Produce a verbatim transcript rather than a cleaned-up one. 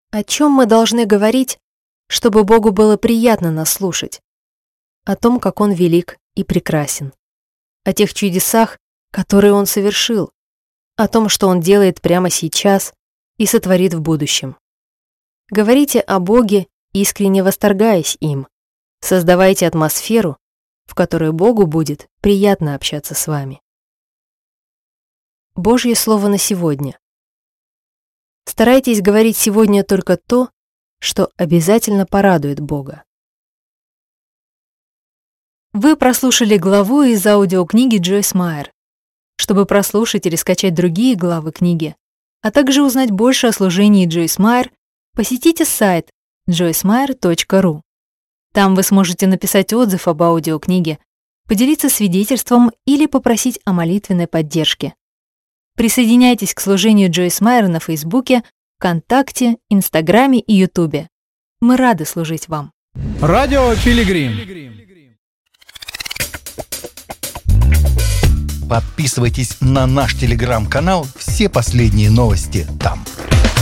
О чем мы должны говорить, чтобы Богу было приятно нас слушать? О том, как Он велик и прекрасен. О тех чудесах, которые Он совершил. О том, что Он делает прямо сейчас и сотворит в будущем. Говорите о Боге, искренне восторгаясь им. Создавайте атмосферу, в которой Богу будет приятно общаться с вами. Божье слово на сегодня. Старайтесь говорить сегодня только то, что обязательно порадует Бога. Вы прослушали главу из аудиокниги Джойс Майер. Чтобы прослушать или скачать другие главы книги, а также узнать больше о служении Джойс Майер, посетите сайт джойс майер точка ру. Там вы сможете написать отзыв об аудиокниге, поделиться свидетельством или попросить о молитвенной поддержке. Присоединяйтесь к служению Джойс Майер на Фейсбуке, ВКонтакте, Инстаграме и Ютубе. Мы рады служить вам. Радио Пилигрим. Подписывайтесь на наш телеграм-канал, все последние новости там.